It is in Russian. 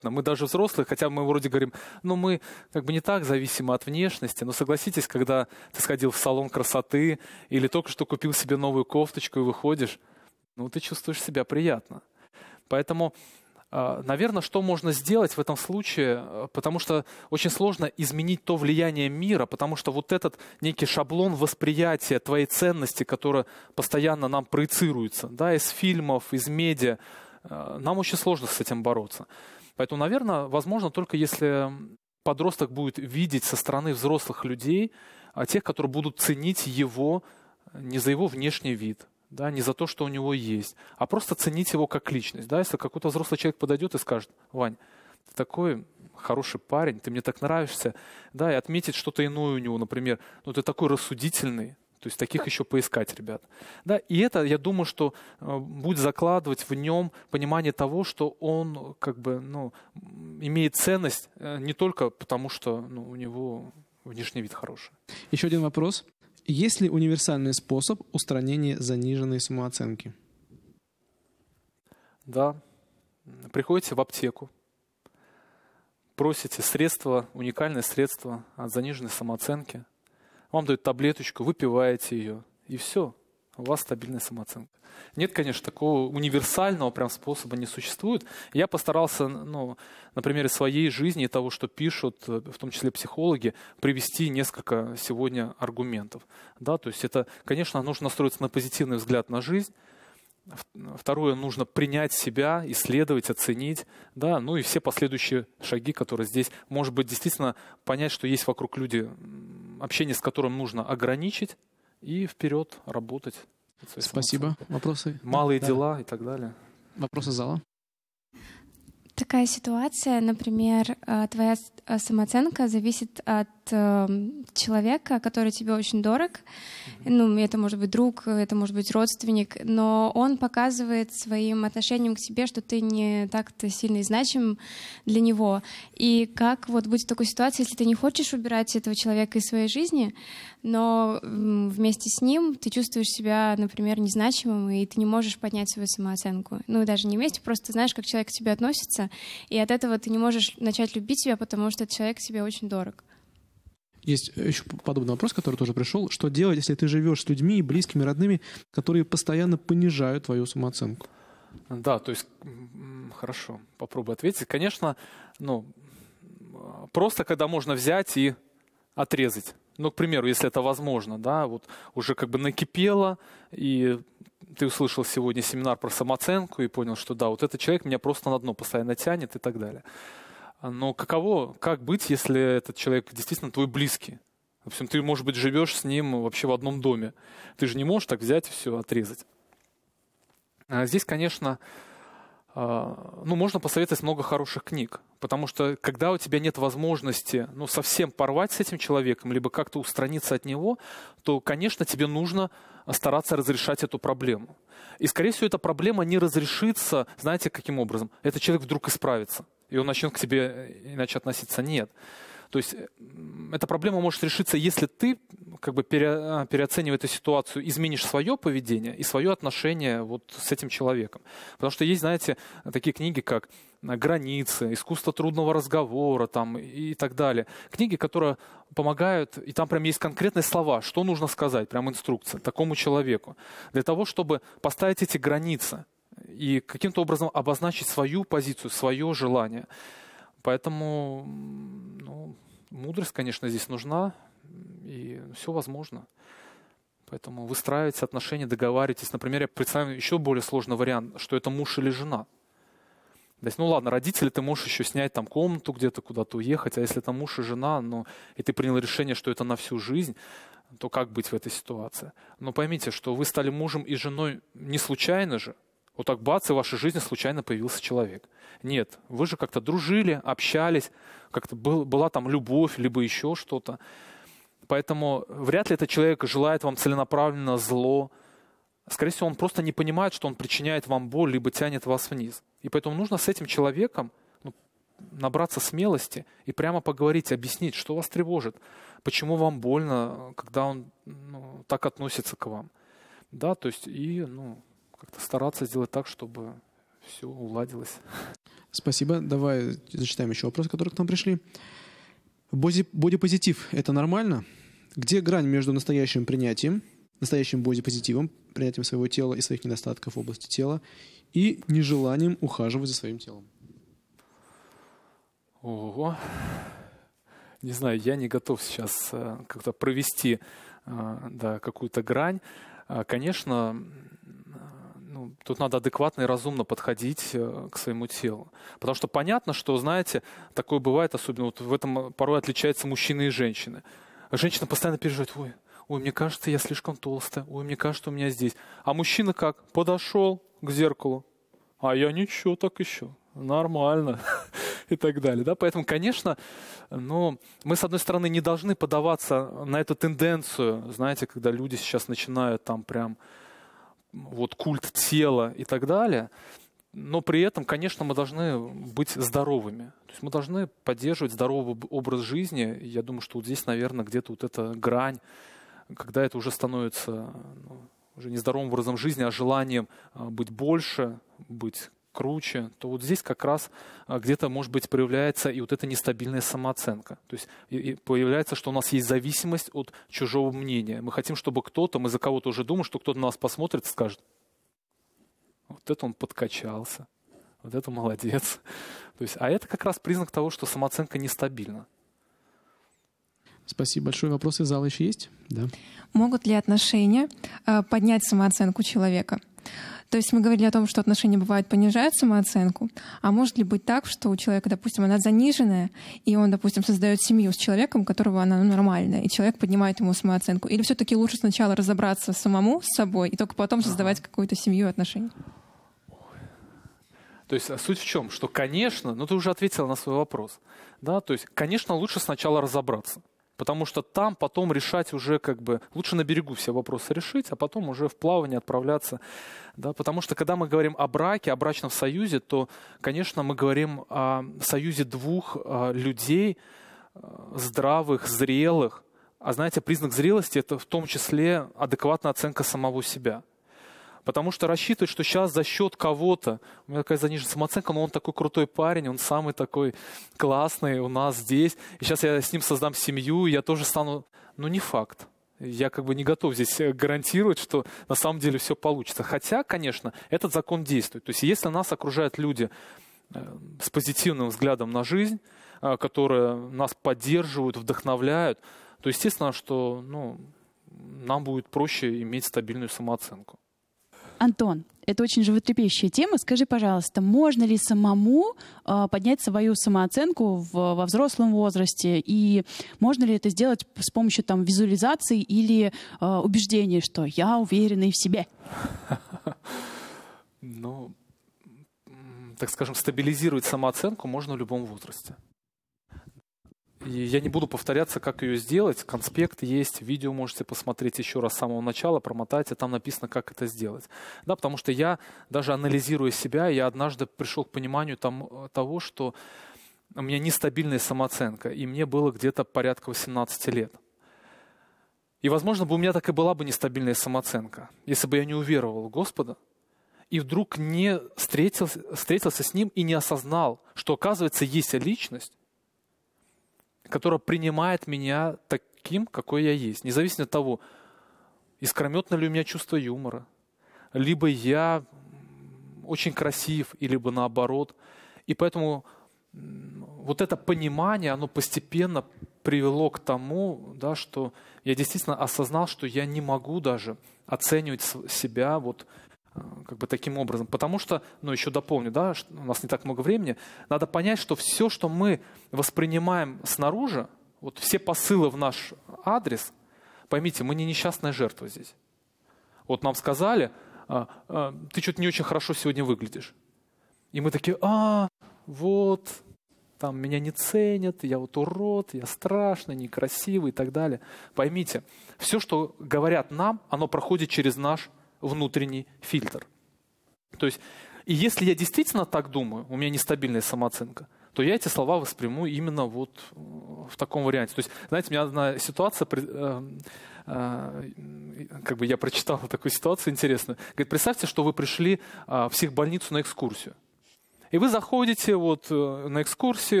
Мы даже взрослые, хотя мы вроде говорим, мы как бы не так зависимы от внешности, но согласитесь, когда ты сходил в салон красоты или только что купил себе новую кофточку и выходишь, ты чувствуешь себя приятно. Поэтому, наверное, что можно сделать в этом случае, потому что очень сложно изменить то влияние мира, потому что вот этот некий шаблон восприятия твоей ценности, который постоянно нам проецируется, из фильмов, из медиа, нам очень сложно с этим бороться. Поэтому, наверное, возможно, только если подросток будет видеть со стороны взрослых людей, тех, которые будут ценить его не за его внешний вид, не за то, что у него есть, а просто ценить его как личность. Если какой-то взрослый человек подойдет и скажет: «Вань, ты такой хороший парень, ты мне так нравишься», и отметить что-то иное у него, например, ты такой рассудительный. То есть таких еще поискать, ребят. И это, я думаю, что будет закладывать в нем понимание того, что он имеет ценность не только потому, что у него внешний вид хороший. Еще один вопрос. Есть ли универсальный способ устранения заниженной самооценки? Да. Приходите в аптеку, просите уникальное средство от заниженной самооценки. Вам дают таблеточку, выпиваете ее, и все, у вас стабильная самооценка. Нет, конечно, такого универсального прям способа не существует. Я постарался, на примере своей жизни и того, что пишут, в том числе психологи, привести несколько сегодня аргументов. То есть это, конечно, нужно настроиться на позитивный взгляд на жизнь. Второе, нужно принять себя, исследовать, оценить, и все последующие шаги, которые здесь, может быть, действительно понять, что есть вокруг люди, общение с которым нужно ограничить и вперед работать. Спасибо. Вопросы? Малые дела и так далее. Вопросы зала? Такая ситуация, например, твоя самооценка зависит от человека, который тебе очень дорог. Это может быть друг, это может быть родственник, но он показывает своим отношением к тебе, что ты не так-то сильно и значим для него. И как быть в такой ситуации, если ты не хочешь убирать этого человека из своей жизни, но вместе с ним ты чувствуешь себя, например, незначимым, и ты не можешь поднять свою самооценку. Даже не вместе, просто знаешь, как человек к тебе относится, и от этого ты не можешь начать любить себя, потому что этот человек тебе очень дорог. Есть еще подобный вопрос, который тоже пришел. Что делать, если ты живешь с людьми, близкими, родными, которые постоянно понижают твою самооценку? То есть, хорошо, попробую ответить. Конечно, просто когда можно взять и отрезать. К примеру, если это возможно, уже накипело, и ты услышал сегодня семинар про самооценку и понял, что этот человек меня просто на дно постоянно тянет и так далее. Но как быть, если этот человек действительно твой близкий? В общем, ты, может быть, живешь с ним вообще в одном доме. Ты же не можешь так взять и все отрезать. Здесь, конечно, можно посоветовать много хороших книг, потому что когда у тебя нет возможности совсем порвать с этим человеком, либо как-то устраниться от него, то, конечно, тебе нужно стараться разрешать эту проблему. И, скорее всего, эта проблема не разрешится, знаете, каким образом? Этот человек вдруг исправится, и он начнет к тебе иначе относиться. Нет. То есть эта проблема может решиться, если ты, переоценивая эту ситуацию, изменишь свое поведение и свое отношение с этим человеком. Потому что есть, знаете, такие книги, как «Границы», «Искусство трудного разговора» и так далее. Книги, которые помогают, и там прям есть конкретные слова, что нужно сказать, прям инструкция такому человеку. Для того, чтобы поставить эти границы и каким-то образом обозначить свою позицию, свое желание. Поэтому мудрость, конечно, здесь нужна, и все возможно. Поэтому выстраивайте отношения, договаривайтесь. Например, я представляю еще более сложный вариант, что это муж или жена. То есть, ладно, родители, ты можешь еще снять комнату где-то, куда-то уехать, а если это муж и жена, и ты принял решение, что это на всю жизнь, то как быть в этой ситуации? Но поймите, что вы стали мужем и женой не случайно же. Так бац, и в вашей жизни случайно появился человек. Нет, вы же как-то дружили, общались, как-то была там любовь, либо еще что-то. Поэтому вряд ли этот человек желает вам целенаправленно зло. Скорее всего, он просто не понимает, что он причиняет вам боль, либо тянет вас вниз. И поэтому нужно с этим человеком набраться смелости и прямо поговорить, объяснить, что вас тревожит, почему вам больно, когда он так относится к вам. То есть как-то стараться сделать так, чтобы все уладилось. Спасибо. Давай зачитаем еще вопросы, которые к нам пришли. Бодипозитив – это нормально? Где грань между настоящим принятием, настоящим бодипозитивом, принятием своего тела и своих недостатков в области тела, и нежеланием ухаживать за своим телом? Ого. Не знаю, я не готов сейчас как-то провести какую-то грань. Конечно, тут надо адекватно и разумно подходить к своему телу. Потому что понятно, что, знаете, такое бывает, особенно вот в этом порой отличаются мужчины и женщины. Женщина постоянно переживает: ой, мне кажется, я слишком толстая, ой, мне кажется, у меня здесь. А мужчина как? Подошел к зеркалу, а я ничего, так еще, нормально. И так далее. Да? Поэтому, конечно, мы, с одной стороны, не должны поддаваться на эту тенденцию, знаете, когда люди сейчас начинают там прям вот культ тела и так далее, но при этом, конечно, мы должны быть здоровыми. То есть мы должны поддерживать здоровый образ жизни. Я думаю, что вот здесь, наверное, где-то вот эта грань, когда это уже становится уже не здоровым образом жизни, а желанием быть больше, быть круче, то вот здесь как раз где-то, может быть, проявляется и вот эта нестабильная самооценка. То есть и появляется, что у нас есть зависимость от чужого мнения. Мы хотим, чтобы мы за кого-то уже думаем, что кто-то на нас посмотрит и скажет: вот это он подкачался, вот это молодец. То есть, а это как раз признак того, что самооценка нестабильна. Спасибо большое. Вопросы из зала еще есть? Да. Могут ли отношения поднять самооценку человека? То есть мы говорили о том, что отношения бывают понижают самооценку, а может ли быть так, что у человека, допустим, она заниженная, и он, допустим, создает семью с человеком, у которого она нормальная, и человек поднимает ему самооценку? Или все-таки лучше сначала разобраться самому с собой и только потом создавать какую-то семью и отношения? То есть суть в чем? Что, конечно, ты уже ответила на свой вопрос, да, то есть, конечно, лучше сначала разобраться. Потому что там потом решать уже лучше на берегу все вопросы решить, а потом уже в плавание отправляться. Да? Потому что когда мы говорим о браке, о брачном союзе, то, конечно, мы говорим о союзе двух людей, здравых, зрелых. А знаете, признак зрелости – это в том числе адекватная оценка самого себя. Потому что рассчитывать, что сейчас за счет кого-то, у меня такая заниженная самооценка, но он такой крутой парень, он самый такой классный у нас здесь, и сейчас я с ним создам семью, и я тоже стану... не факт. Я не готов здесь гарантировать, что на самом деле все получится. Хотя, конечно, этот закон действует. То есть если нас окружают люди с позитивным взглядом на жизнь, которые нас поддерживают, вдохновляют, то естественно, что нам будет проще иметь стабильную самооценку. Антон, это очень животрепещущая тема. Скажи, пожалуйста, можно ли самому поднять свою самооценку во взрослом возрасте? И можно ли это сделать с помощью визуализации или убеждения, что я уверенный в себе? Так скажем, стабилизировать самооценку можно в любом возрасте. И я не буду повторяться, как ее сделать. Конспект есть, видео можете посмотреть еще раз с самого начала, промотать, и там написано, как это сделать. Да, потому что я, даже анализируя себя, я однажды пришел к пониманию того, что у меня нестабильная самооценка, и мне было где-то порядка 18 лет. И, возможно, у меня так и была бы нестабильная самооценка, если бы я не уверовал в Господа, и вдруг не встретился с Ним и не осознал, что, оказывается, есть личность, которая принимает меня таким, какой я есть. Независимо от того, искрометно ли у меня чувство юмора, либо я очень красив, либо наоборот. И поэтому вот это понимание, оно постепенно привело к тому, да, что я действительно осознал, что я не могу даже оценивать себя таким образом. Потому что, еще дополню, да, что у нас не так много времени, надо понять, что все, что мы воспринимаем снаружи, все посылы в наш адрес, поймите, мы не несчастная жертва здесь. Нам сказали, ты что-то не очень хорошо сегодня выглядишь. И мы такие, там меня не ценят, я урод, я страшный, некрасивый и так далее. Поймите, все, что говорят нам, оно проходит через наш внутренний фильтр. То есть, и если я действительно так думаю, у меня нестабильная самооценка, то я эти слова восприму именно в таком варианте. То есть, знаете, у меня одна ситуация, я прочитал такую ситуацию интересную. Говорит, представьте, что вы пришли в психбольницу на экскурсию. И вы заходите вот на экскурсию,